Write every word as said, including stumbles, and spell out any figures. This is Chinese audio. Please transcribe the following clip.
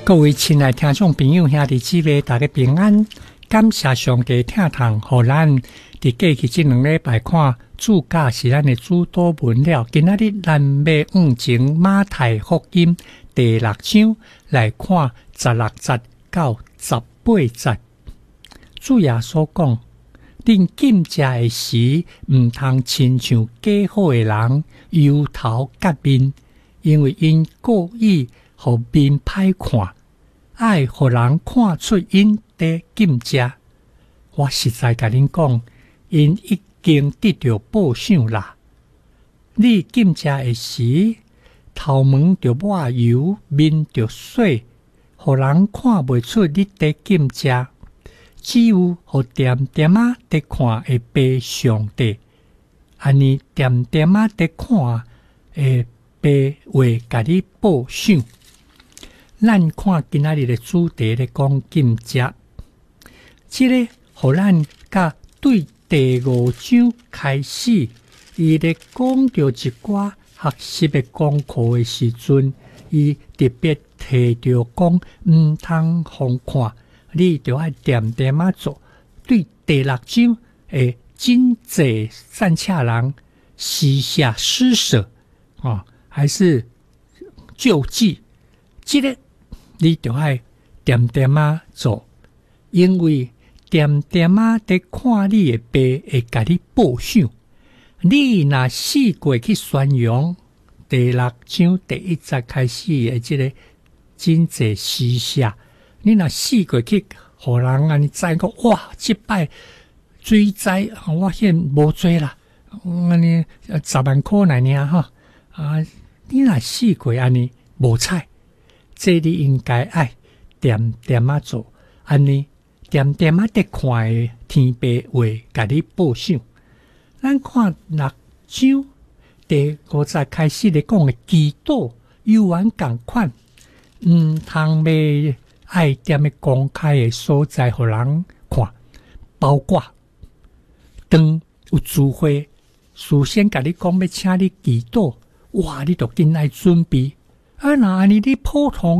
各位亲爱听众朋友兄弟姊妹，大家平安，感谢上帝听堂予咱伫过去这两礼拜看主教是咱的主导文了。今仔日咱要往前马太福音第六章来看十六节到十八节。主耶稣讲：恁禁食的时，毋通亲像假好的人，忧头结面，因为因故意互面歹看，爱互人看出因伫禁食。我实在甲恁讲，因已经得到报赏啦。你禁食的时，头毛着抹油，面着水，互人看袂出你伫禁食。只有互点点啊伫看会被上帝，安尼点点啊伫看会被为甲你报赏。咱看今仔日的主题咧讲禁食，即、这个互咱甲对第五章开始，伊咧讲到一寡学习的功课的时阵，伊特别提到讲毋通互看。你就要点点啊做，对第六章诶，真济善恰人私下施舍啊，还是救济，这个你就要点点啊做，因为点点啊在看你的爸会甲你报赏。你若四过去宣扬第六章第一节开始的这个真济私下。你若四过去，互人安尼知讲哇，即摆水灾我现无做啦，安尼十万块来尔哈啊！你若四过安尼无彩，这你应该爱点点啊做，安尼点点啊得看的天父会甲你报赏。咱看六章第五节开始咧讲的祈祷，有缘共款，毋通袂。爱踮诶公开诶所在，互人看，包括当有聚会，事先甲你讲要请你祈祷，哇！你着紧来准备。啊，那安尼你普通